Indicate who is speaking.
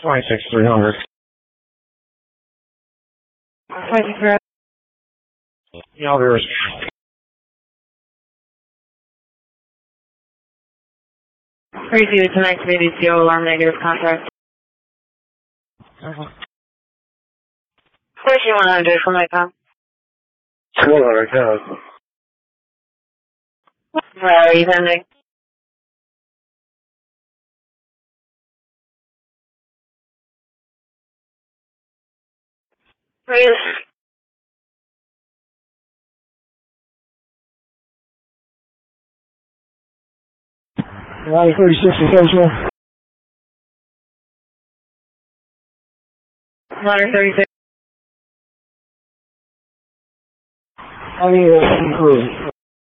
Speaker 1: 26,300.
Speaker 2: 26,300.
Speaker 1: Yeah, I'll be responding.
Speaker 2: Crazy tonight's maybe CO alarm negative contract. 3100 for my phone.
Speaker 1: 100 code.
Speaker 2: Where are you sending? Please.
Speaker 1: Line 36 in Coachman.
Speaker 2: Ladder 36.
Speaker 1: I need a crew.